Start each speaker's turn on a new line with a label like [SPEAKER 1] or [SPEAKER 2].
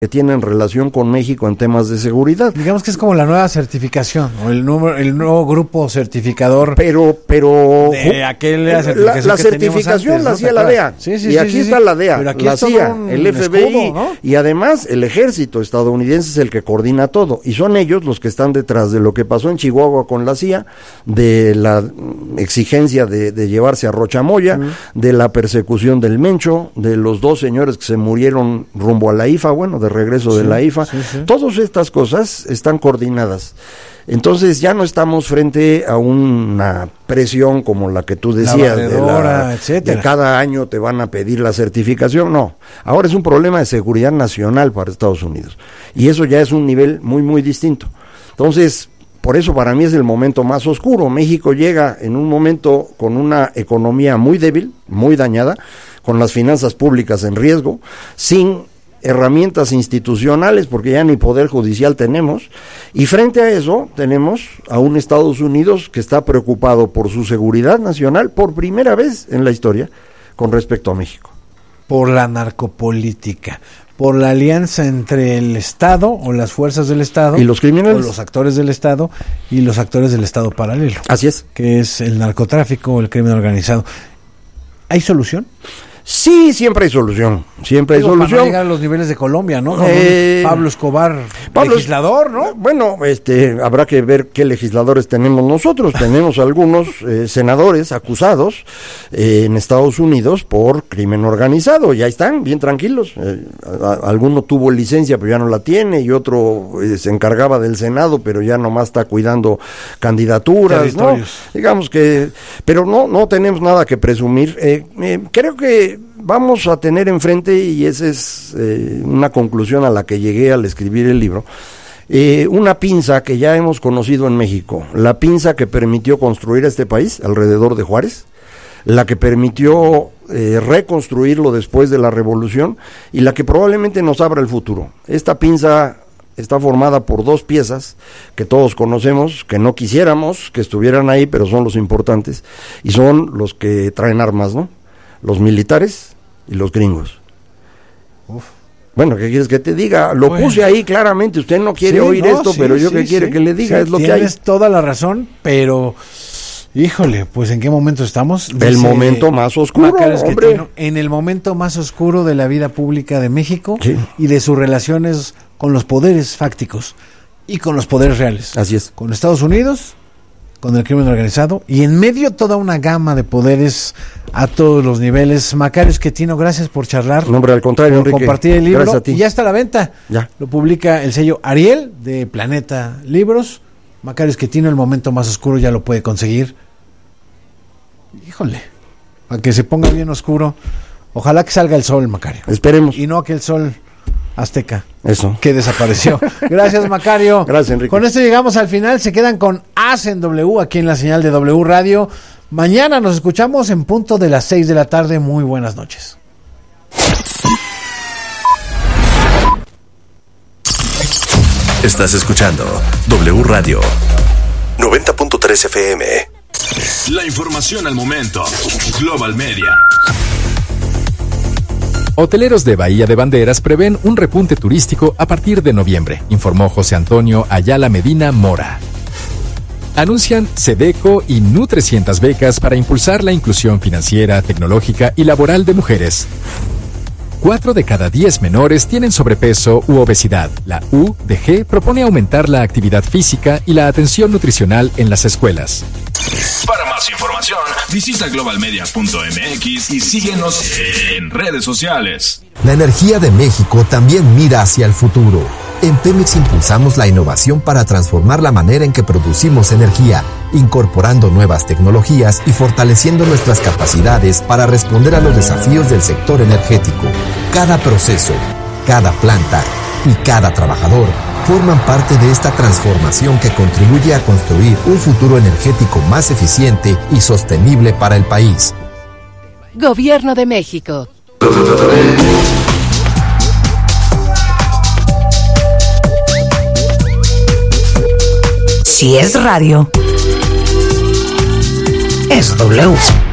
[SPEAKER 1] que tienen relación con México en temas de seguridad.
[SPEAKER 2] Digamos que es como la nueva certificación, o el nuevo grupo certificador.
[SPEAKER 1] Pero
[SPEAKER 2] de aquella certificación
[SPEAKER 1] la
[SPEAKER 2] que
[SPEAKER 1] certificación
[SPEAKER 2] antes,
[SPEAKER 1] la
[SPEAKER 2] ¿no?
[SPEAKER 1] hacía la DEA.
[SPEAKER 2] Sí,
[SPEAKER 1] y aquí está la DEA, la CIA, el FBI,
[SPEAKER 2] escudo, ¿no?
[SPEAKER 1] y además el ejército estadounidense es el que coordina todo. Y son ellos los que están detrás de lo que pasó en Chihuahua con la CIA, de la exigencia de llevarse a Rocha Moya, de la persecución del Mencho, de los 2 señores que se murieron rumbo a la IFA, bueno, de regreso de la IFA. Todas estas cosas están coordinadas. Entonces ya no estamos frente a una presión como la que tú decías, de cada año te van a pedir la certificación. No, ahora es un problema de seguridad nacional para Estados Unidos. Y eso ya es un nivel muy, muy distinto. Entonces, por eso para mí es el momento más oscuro. México llega en un momento con una economía muy débil, muy dañada, con las finanzas públicas en riesgo, sin herramientas institucionales, porque ya ni poder judicial tenemos, y frente a eso tenemos a un Estados Unidos que está preocupado por su seguridad nacional por primera vez en la historia con respecto a México.
[SPEAKER 2] Por la narcopolítica, por la alianza entre el Estado o las fuerzas del Estado
[SPEAKER 1] y los criminales,
[SPEAKER 2] o los actores del Estado y los actores del Estado paralelo.
[SPEAKER 1] Así es.
[SPEAKER 2] Que es el narcotráfico o el crimen organizado. ¿Hay solución?
[SPEAKER 1] Sí, siempre hay solución, siempre hay solución.
[SPEAKER 2] Para no llegar a los niveles de Colombia, ¿no? Pablo Escobar, legislador, ¿no?
[SPEAKER 1] Bueno, habrá que ver qué legisladores tenemos nosotros. Tenemos algunos senadores acusados en Estados Unidos por crimen organizado, ya están bien tranquilos. Alguno tuvo licencia pero ya no la tiene, y otro se encargaba del Senado pero ya nomás está cuidando candidaturas, ¿no? Digamos que, pero no tenemos nada que presumir. Creo que vamos a tener enfrente, y esa es una conclusión a la que llegué al escribir el libro, una pinza que ya hemos conocido en México, la pinza que permitió construir este país alrededor de Juárez, la que permitió reconstruirlo después de la revolución, y la que probablemente nos abra el futuro. Esta pinza está formada por 2 piezas que todos conocemos, que no quisiéramos que estuvieran ahí, pero son los importantes, y son los que traen armas, ¿no? Los militares y los gringos. Uf. Bueno, ¿qué quieres que te diga? Lo puse ahí claramente. Usted no quiere oír esto, pero yo que quiere que le diga, es lo que hay.
[SPEAKER 2] Tienes toda la razón, pero híjole, pues ¿en qué momento estamos?
[SPEAKER 1] El momento más oscuro, hombre.
[SPEAKER 2] En el momento más oscuro de la vida pública de México, y de sus relaciones con los poderes fácticos y con los poderes reales.
[SPEAKER 1] Así es.
[SPEAKER 2] Con Estados Unidos, con el crimen organizado, y en medio toda una gama de poderes a todos los niveles. Macario Schettino, gracias por charlar.
[SPEAKER 1] No, hombre, al contrario,
[SPEAKER 2] por
[SPEAKER 1] Enrique,
[SPEAKER 2] compartir el libro.
[SPEAKER 1] Gracias a ti.
[SPEAKER 2] Y ya está a la venta.
[SPEAKER 1] Ya.
[SPEAKER 2] Lo publica el sello Ariel de Planeta Libros. Macario Schettino, El momento más oscuro, ya lo puede conseguir. Híjole, para que se ponga bien oscuro. Ojalá que salga el sol, Macario.
[SPEAKER 1] Esperemos.
[SPEAKER 2] Y no aquel sol azteca.
[SPEAKER 1] Eso.
[SPEAKER 2] Que desapareció. Gracias, Macario.
[SPEAKER 1] Gracias, Enrique.
[SPEAKER 2] Con esto llegamos al final. Se quedan con As en W, aquí en la señal de W Radio. Mañana nos escuchamos en punto de las 6 de la tarde. Muy buenas noches.
[SPEAKER 3] Estás escuchando W Radio 90.3 FM.
[SPEAKER 4] La información al momento. Global Media.
[SPEAKER 5] Hoteleros de Bahía de Banderas prevén un repunte turístico a partir de noviembre, informó José Antonio Ayala Medina Mora. Anuncian SEDECO y Nu300 becas para impulsar la inclusión financiera, tecnológica y laboral de mujeres. 4 de cada 10 menores tienen sobrepeso u obesidad. La UDG propone aumentar la actividad física y la atención nutricional en las escuelas.
[SPEAKER 4] Para más información, visita globalmedia.mx y síguenos en redes sociales.
[SPEAKER 6] La energía de México también mira hacia el futuro. En Pemex impulsamos la innovación para transformar la manera en que producimos energía, incorporando nuevas tecnologías y fortaleciendo nuestras capacidades para responder a los desafíos del sector energético. Cada proceso, cada planta y cada trabajador forman parte de esta transformación que contribuye a construir un futuro energético más eficiente y sostenible para el país.
[SPEAKER 7] Gobierno de México.
[SPEAKER 8] Si es radio, es W.